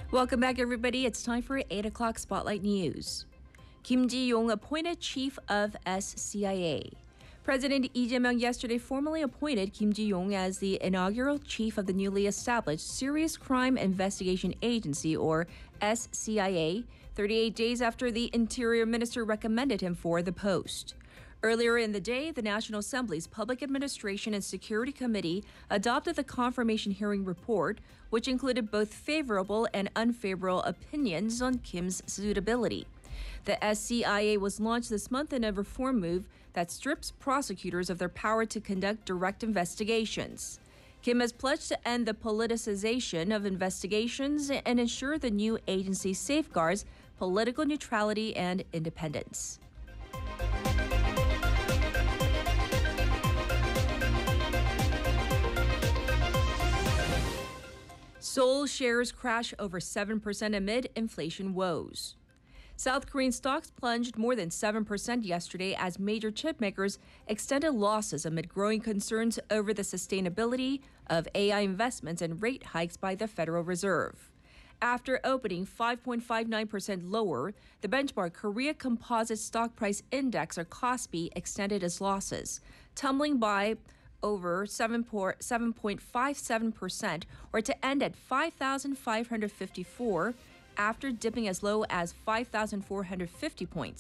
Welcome back, everybody. It's time for 8 o'clock Spotlight News. Kim Ji-yong appointed chief of SCIA. President Lee Jae-myung yesterday formally appointed Kim Ji-yong as the inaugural chief of the newly established Serious Crime Investigation Agency, or SCIA, 38 days after the Interior Minister recommended him for the post. Earlier in the day, the National Assembly's Public Administration and Security Committee adopted the confirmation hearing report, which included both favorable and unfavorable opinions on Kim's suitability. The SCIA was launched this month in a reform move that strips prosecutors of their power to conduct direct investigations. Kim has pledged to end the politicization of investigations and ensure the new agency safeguards political neutrality and independence. Seoul shares crash over 7% amid inflation woes. South Korean stocks plunged more than 7% yesterday as major chip makers extended losses amid growing concerns over the sustainability of AI investments and rate hikes by the Federal Reserve. After opening 5.59% lower, the benchmark Korea Composite Stock Price Index, or KOSPI, extended its losses, tumbling by over 7.57%, or to end at 5,554 after dipping as low as 5,450 points.